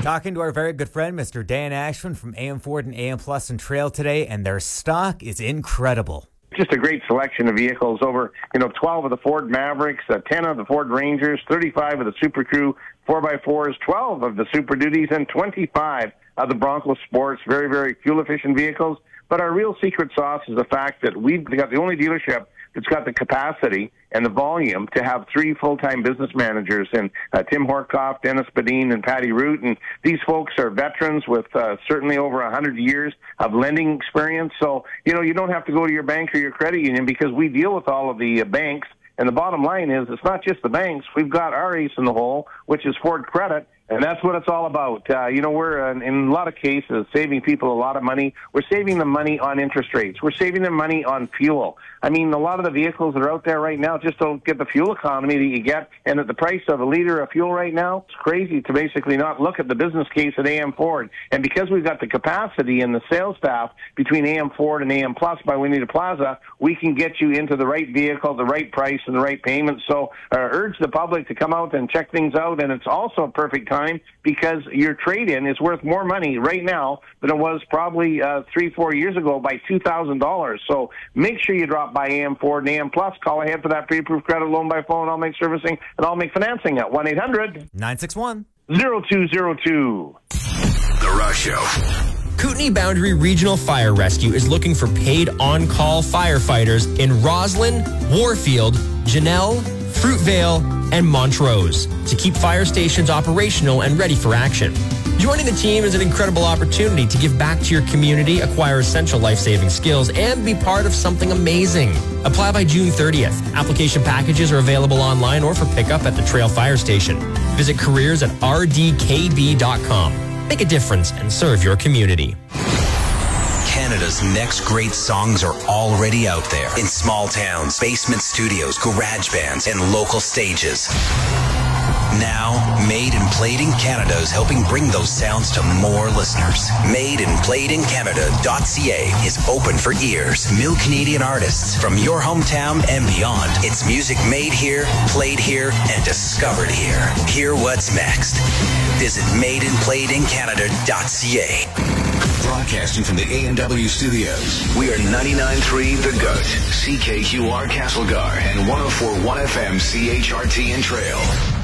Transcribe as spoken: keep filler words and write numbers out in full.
talking to our very good friend, Mister Dan Ashwin from A M Ford and A M Plus and Trail today, and their stock is incredible. Just a great selection of vehicles. Over, you know, twelve of the Ford Mavericks, uh, ten of the Ford Rangers, thirty-five of the Super Crew four by fours, twelve of the Super Duties, and twenty-five of the Bronco Sports. Very, very fuel-efficient vehicles. But our real secret sauce is the fact that we've got the only dealership that's got the capacity and the volume to have three full-time business managers, and uh, Tim Horkoff, Dennis Badine, and Patty Root. And these folks are veterans with uh, certainly over one hundred years of lending experience. So, you know, you don't have to go to your bank or your credit union because we deal with all of the uh, banks. And the bottom line is it's not just the banks. We've got our ace in the hole, which is Ford Credit. And that's what it's all about. Uh, you know, we're, uh, in a lot of cases, saving people a lot of money. We're saving them money on interest rates. We're saving them money on fuel. I mean, a lot of the vehicles that are out there right now just don't get the fuel economy that you get. And at the price of a liter of fuel right now, it's crazy to basically not look at the business case at A M Ford. And because we've got the capacity and the sales staff between A M Ford and A M Plus by Winita Plaza, we can get you into the right vehicle, the right price, and the right payment. So uh, urge the public to come out and check things out. And it's also a perfect time because your trade-in is worth more money right now than it was probably uh, three, four years ago by two thousand dollars. So make sure you drop by A M Ford and A M Plus. Call ahead for that pre-approved credit loan by phone. I'll make servicing and I'll make financing at one eight hundred nine six one zero two zero two. The Rush Show. Kootenay Boundary Regional Fire Rescue is looking for paid on-call firefighters in Roslyn, Warfield, Janelle, Fruitvale, and Montrose to keep fire stations operational and ready for action. Joining the team is an incredible opportunity to give back to your community, acquire essential life-saving skills, and be part of something amazing. Apply by June thirtieth. Application packages are available online or for pickup at the Trail Fire Station. Visit careers at r d k b dot com. Make a difference and serve your community. Canada's next great songs are already out there in small towns, basement studios, garage bands, and local stages. Now, Made and Played in Canada is helping bring those sounds to more listeners. made and played in canada dot c a is open for ears. New Canadian artists from your hometown and beyond. It's music made here, played here, and discovered here. Hear what's next. Visit made and played in canada dot c a. Broadcasting from the A and W studios, we are ninety-nine point three The Goat, C K Q R Castlegar, and one oh four point one F M C H R T in Trail.